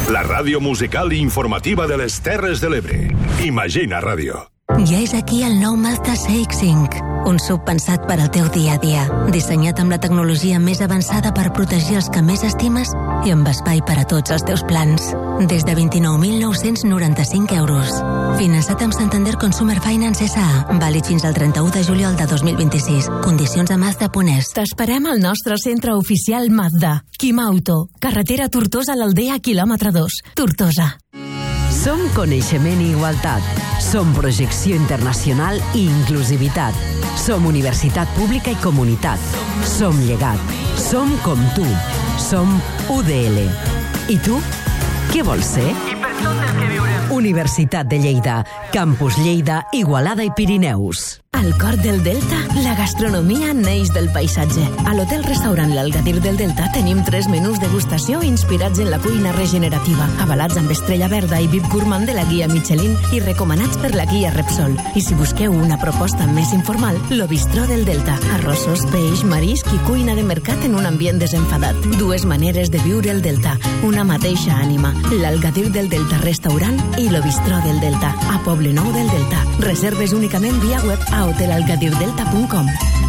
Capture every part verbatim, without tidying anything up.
La ràdio musical i informativa de les Terres de l'Ebre. Imagina Ràdio. Ja és aquí el nou Mazda C X cinc, un sub pensat per al teu dia a dia, dissenyat amb la tecnologia més avançada per protegir els que més estimes i amb espai per a tots els teus plans. Des de vint-i-nou mil nou-cents noranta-cinc euros. Finançat amb Santander Consumer Finance S A. Vàlid fins al trenta-u de juliol de dos mil vint-i-sis. Condicions a Mazda punt es. T'esperem al nostre centre oficial Mazda. Quimauto, carretera Tortosa a l'Aldea, quilòmetre dos. Tortosa. Som coneixement i igualtat. Som projecció internacional i inclusivitat. Som universitat pública i comunitat. Som llegat. Som com tu. Som U D L. I tu? Què vols ser? I per tot el que viurem. Universitat de Lleida. Campus Lleida, Igualada i Pirineus. Al cor del Delta, la gastronomia neix del paisatge. A l'hotel-restaurant L'Algadir del Delta tenim tres menús degustació inspirats en la cuina regenerativa, avalats amb estrella verda i V I P gourmand de la guia Michelin i recomanats per la guia Repsol. I si busqueu una proposta més informal, lo bistró del Delta. Arrossos, peix, marisc i cuina de mercat en un ambient desenfadat. Dues maneres de viure el Delta, una mateixa ànima. L'Algadir del Delta Restaurant i lo bistró del Delta, a Poble Nou del Delta. Reserves únicament via web a hotel algadir delta punt com.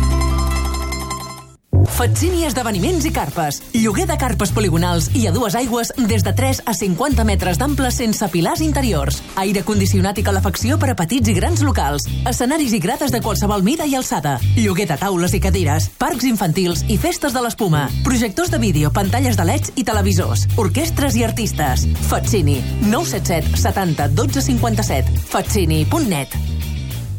Fatsini Esdeveniments i Carpes. Lloguer de carpes poligonals i a dues aigües des de tres a cinquanta metres d'ample sense pilars interiors. Aire condicionat i calefacció per a petits i grans locals. Escenaris i grades de qualsevol mida i alçada. Lloguer de taules i cadires. Parcs infantils i festes de l'espuma. Projectors de vídeo, pantalles de leds i televisors. Orquestres i artistes. Fatsini. nou set set setanta dotze cinquanta-set. fatsini punt net.